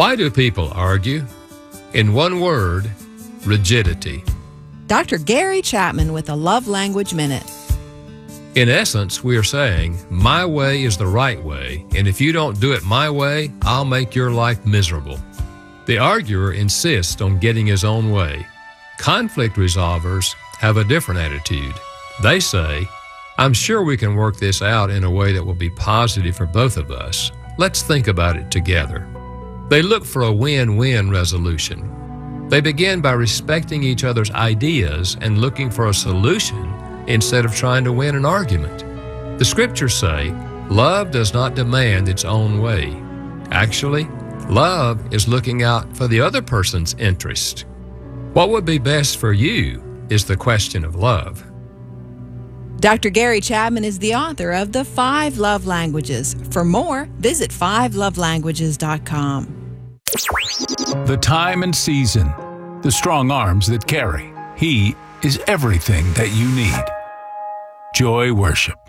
Why do people argue? In one word, rigidity. Dr. Gary Chapman with a Love Language Minute. In essence, we are saying, my way is the right way, and if you don't do it my way, I'll make your life miserable. The arguer insists on getting his own way. Conflict resolvers have a different attitude. They say, I'm sure we can work this out in a way that will be positive for both of us. Let's think about it together. They look for a win-win resolution. They begin by respecting each other's ideas and looking for a solution instead of trying to win an argument. The scriptures say, love does not demand its own way. Actually, love is looking out for the other person's interest. What would be best for you is the question of love. Dr. Gary Chapman is the author of The 5 Love Languages. For more, visit 5lovelanguages.com. The time and season, the strong arms that carry. He is everything that you need. Joy Worship.